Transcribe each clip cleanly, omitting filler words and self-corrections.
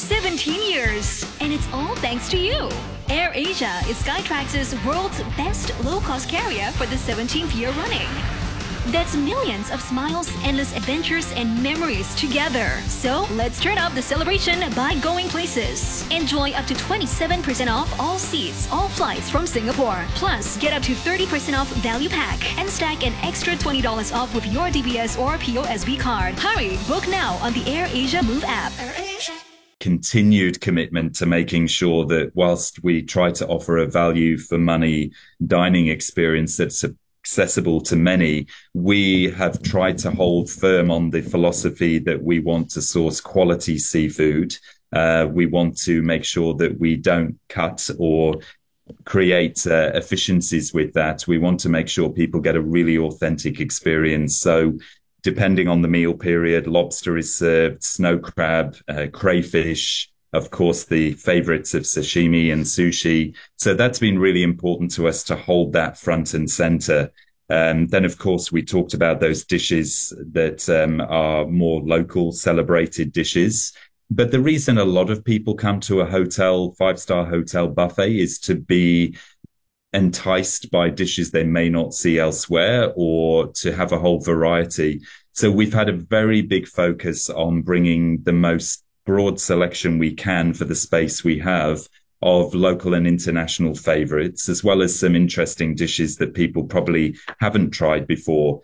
17 years. And it's all thanks to you. AirAsia is Skytrax's world's best low-cost carrier for the 17th year running. That's millions of smiles, endless adventures, and memories together. So let's turn up the celebration by going places. Enjoy up to 27% off all seats, all flights from Singapore. Plus, get up to 30% off value pack and stack an extra $20 off with your DBS or POSB card. Hurry, book now on the AirAsia Move app. Continued commitment to making sure that whilst we try to offer a value for money dining experience that's accessible to many, we have tried to hold firm on the philosophy that we want to source quality seafood. We want to make sure that we don't cut or create efficiencies with that. We want to make sure people get a really authentic experience. So depending on the meal period, lobster is served, snow crab, crayfish, of course, the favorites of sashimi and sushi. So that's been really important to us to hold that front and center. Then, of course, we talked about those dishes that are more local, celebrated dishes. But the reason a lot of people come to a hotel, five-star hotel buffet, is to be enticed by dishes they may not see elsewhere or to have a whole variety. So we've had a very big focus on bringing the most broad selection we can for the space we have of local and international favorites, as well as some interesting dishes that people probably haven't tried before.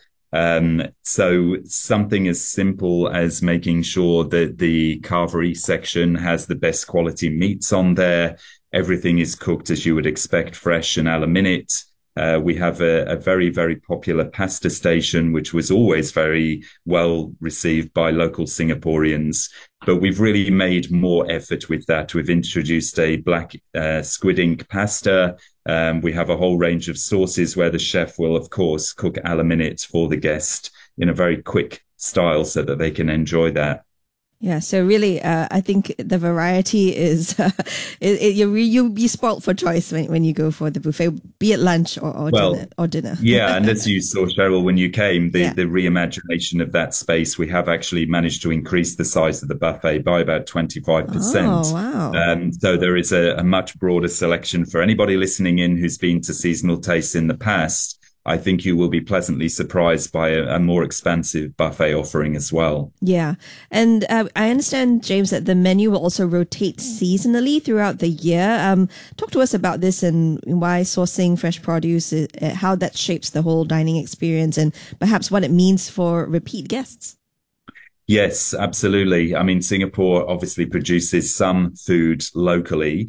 So something as simple as making sure that the carvery section has the best quality meats on there. Everything is cooked as you would expect, fresh and a la minute. We have a very, very popular pasta station, which was always very well received by local Singaporeans. But we've really made more effort with that. We've introduced a black squid ink pasta. We have a whole range of sauces where the chef will, of course, cook a la minute for the guest in a very quick style so that they can enjoy that. Yeah, so really, I think the variety is, you'll be spoiled for choice when you go for the buffet, be it lunch or dinner. Yeah, and as you saw, Cheryl, when you came, the reimagination of that space, we have actually managed to increase the size of the buffet by about 25%. Oh, wow. So there is a much broader selection for anybody listening in who's been to Seasonal Tastes in the past. I think you will be pleasantly surprised by a more expansive buffet offering as well. Yeah. And I understand, James, that the menu will also rotate seasonally throughout the year. Talk to us about this and why sourcing fresh produce, how that shapes the whole dining experience and perhaps what it means for repeat guests. Yes, absolutely. I mean, Singapore obviously produces some food locally.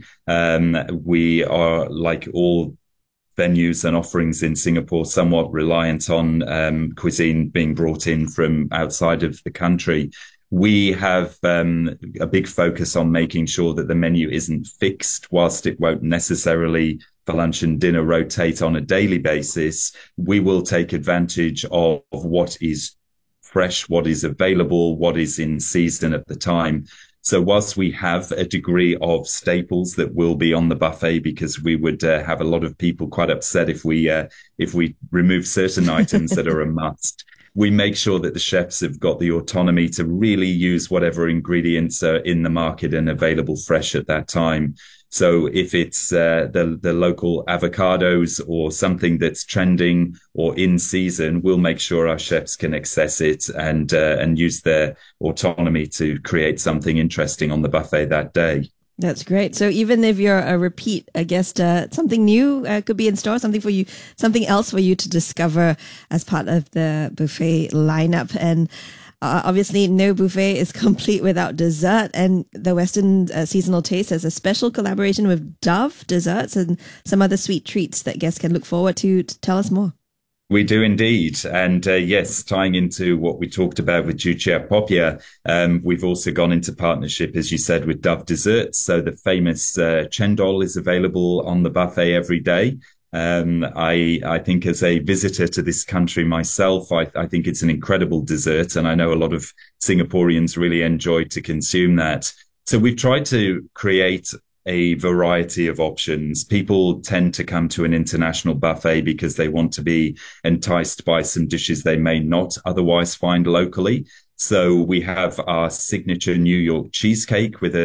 We are, like all venues and offerings in Singapore, somewhat reliant on cuisine being brought in from outside of the country. We have a big focus on making sure that the menu isn't fixed, whilst it won't necessarily for lunch and dinner rotate on a daily basis. We will take advantage of what is fresh, what is available, what is in season at the time. So whilst we have a degree of staples that will be on the buffet, because we would have a lot of people quite upset if we remove certain items that are a must, we make sure that the chefs have got the autonomy to really use whatever ingredients are in the market and available fresh at that time. So if it's the local avocados or something that's trending or in season, we'll make sure our chefs can access it and use their autonomy to create something interesting on the buffet that day. That's great. So even if you're a repeat guest, something new could be in store, something else for you to discover as part of the buffet lineup. And obviously, no buffet is complete without dessert, and the Western Seasonal Taste has a special collaboration with Dove Desserts and some other sweet treats that guests can look forward to. Tell us more. We do indeed. And yes, tying into what we talked about with Jucia Popia, we've also gone into partnership, as you said, with Dove Desserts. So the famous chendol is available on the buffet every day. I think as a visitor to this country myself, I think it's an incredible dessert, and I know a lot of Singaporeans really enjoy to consume that. So we've tried to create a variety of options. People tend to come to an international buffet because they want to be enticed by some dishes they may not otherwise find locally. So we have our signature New York cheesecake with